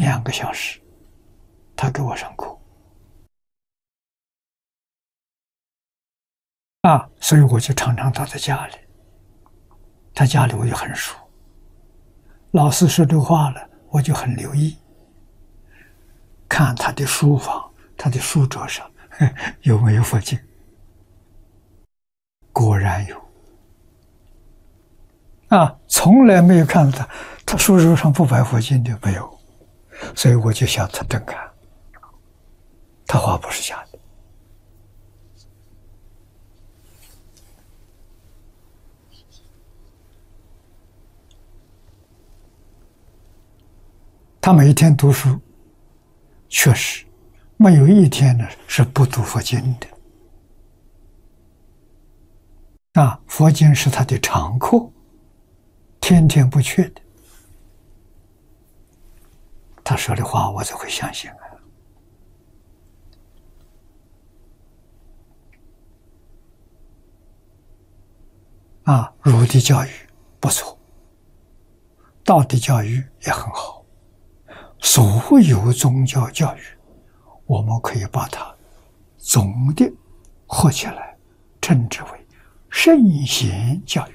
2个小时，他给我上课所以我就常常到他家里，他家里我就很熟，老师说的话了，我就很留意，看他的书房，他的书桌上有没有佛经，果然有从来没有看到他书桌上不摆佛经的，没有，所以我就晓得真看，他话不是假的。他每一天读书，确实没有一天呢是不读佛经的佛经是他的常课，天天不缺的。他说的话我才会相信儒的教育不错，道的教育也很好。所有宗教教育，我们可以把它总的合起来，称之为圣贤教育。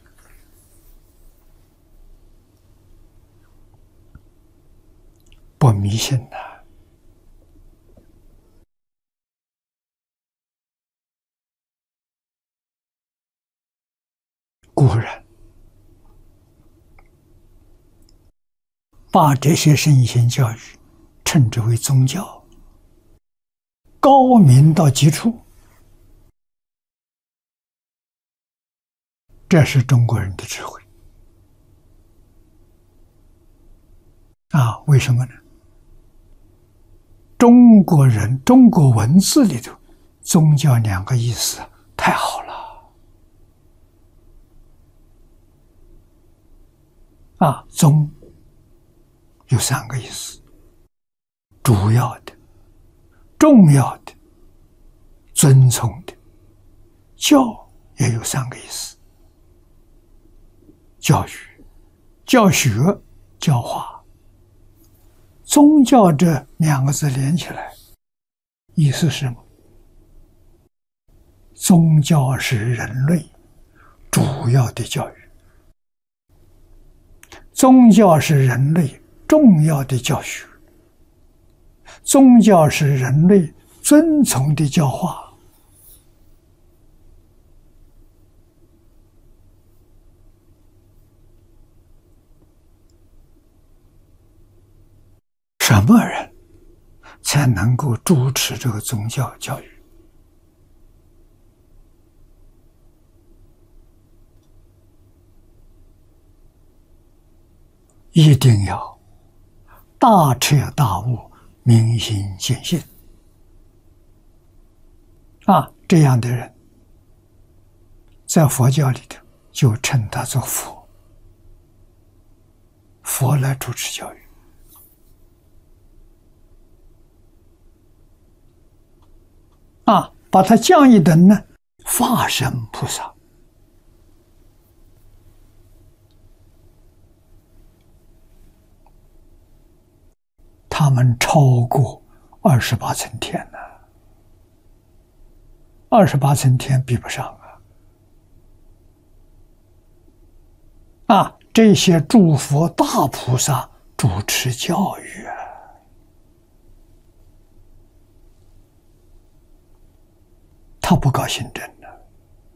不迷信古人把这些圣贤教育称之为宗教，高明到极处，这是中国人的智慧为什么呢？中国人中国文字里头宗教2个意思太好了宗有3个意思，主要的、重要的、尊崇的，教也有3个意思，教育、教学、教化。宗教这2个字连起来，意思是什么？宗教是人类主要的教育，宗教是人类重要的教学，宗教是人类遵从的教化。什么人才能够主持这个宗教教育？一定要大彻大悟，明心见性这样的人，在佛教里头就称他做佛，佛来主持教育把他降一等呢，法身菩萨。他们超过28层天呢，28层天比不上这些诸佛大菩萨主持教育他不搞行政的，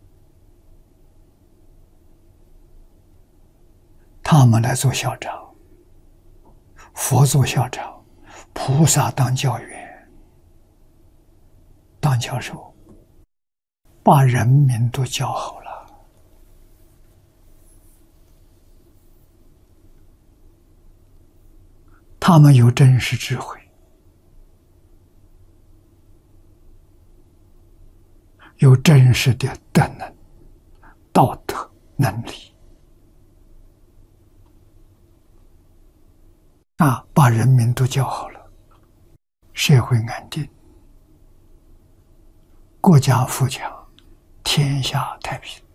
他们来做校长，佛做校长，菩萨当教员，当教授，把人民都教好了。他们有真实智慧，有真实的德能、道德能力把人民都教好了，社会安定，国家富强，天下太平。